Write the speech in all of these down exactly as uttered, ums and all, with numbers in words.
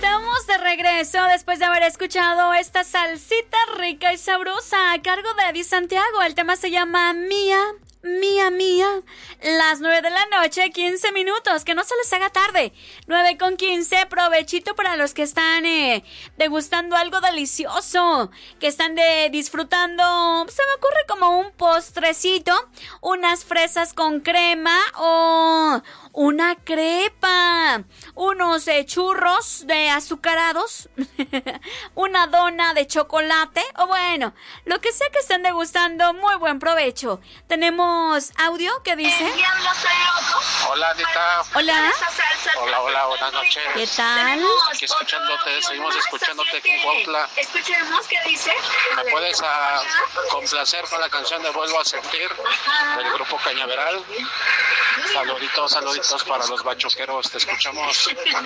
Estamos de regreso después de haber escuchado esta salsita rica y sabrosa a cargo de Eddie Santiago. El tema se llama Mía, Mía, Mía. Las nueve de la noche, quince minutos, que no se les haga tarde. nueve con quince, provechito para los que están eh, degustando algo delicioso, que están de, disfrutando, se me ocurre como un postrecito, unas fresas con crema o una crepa, unos eh, churros de azucarados, una dona de chocolate, o bueno, lo que sea que estén degustando, muy buen provecho. Tenemos audio que dice... Hola, Anita. Hola. Hola, hola, buenas noches. ¿Qué tal? Aquí escuchándote, seguimos escuchándote aquí en Cuautla. Escuchemos qué dice. ¿Me puedes a complacer con la canción de Vuelvo a Sentir del grupo Cañaveral? Saluditos, saluditos para los bachoqueros, te escuchamos.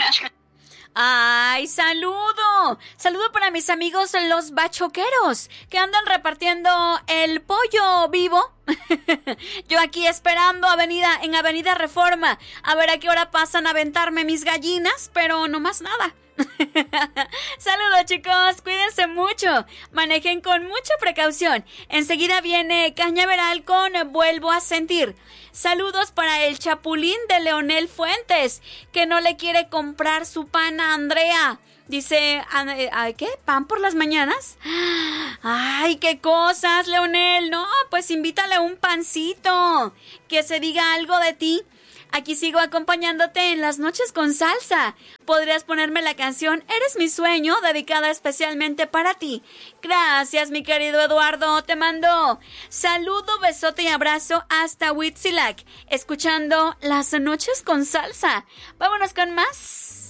¡Ay, saludo! Saludo para mis amigos los bachoqueros que andan repartiendo el pollo vivo. Yo aquí esperando avenida, en Avenida Reforma a ver a qué hora pasan a aventarme mis gallinas, pero no más nada. Saludos, chicos, cuídense mucho, manejen con mucha precaución. Enseguida viene Cañaveral con Vuelvo a Sentir. Saludos para el Chapulín de Leonel Fuentes, que no le quiere comprar su pan a Andrea. Dice, ¿qué? ¿Pan por las mañanas? ¡Ay, qué cosas, Leonel! No, pues invítale un pancito, que se diga algo de ti. Aquí sigo acompañándote en las noches con salsa. Podrías ponerme la canción Eres mi sueño, dedicada especialmente para ti. Gracias, mi querido Eduardo. Te mando saludo, besote y abrazo hasta Huitzilac, escuchando las noches con salsa. Vámonos con más.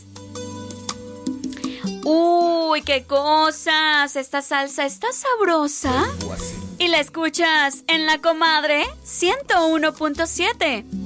Uy, qué cosas. Esta salsa está sabrosa. Y la escuchas en La Comadre ciento uno punto siete.